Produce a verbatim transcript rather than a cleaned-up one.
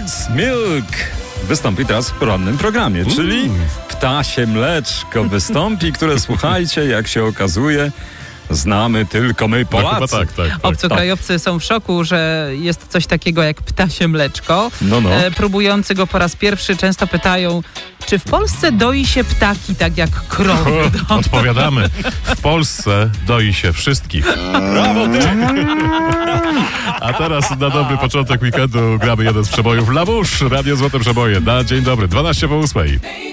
Goat's Milk wystąpi teraz w porannym programie, czyli Mm. ptasie mleczko wystąpi, które słuchajcie, jak się okazuje, znamy tylko my, No, Polacy. chyba tak, tak, tak. Obcokrajowcy są w szoku, że jest coś takiego jak ptasie mleczko. No, no. E, próbujący go po raz pierwszy często pytają, czy w Polsce doi się ptaki tak jak krowy? O, odpowiadamy. W Polsce doi się wszystkich. Brawo, ty! A teraz na dobry początek weekendu gramy jeden z przebojów Labusz, Radio Złote Przeboje. Na dzień dobry, dwanaście po ósmej.